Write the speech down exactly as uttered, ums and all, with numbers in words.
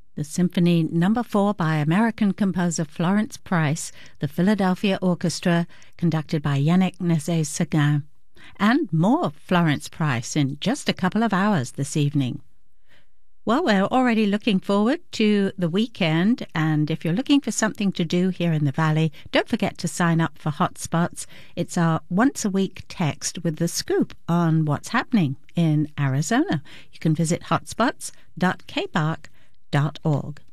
The Symphony Number four by American composer Florence Price, the Philadelphia Orchestra, conducted by Yannick Nézet-Séguin. And more Florence Price in just a couple of hours this evening. Well, we're already looking forward to the weekend, and if you're looking for something to do here in the Valley, don't forget to sign up for Hotspots. It's our once-a-week text with the scoop on what's happening in Arizona. You can visit hotspots dot k bark dot org.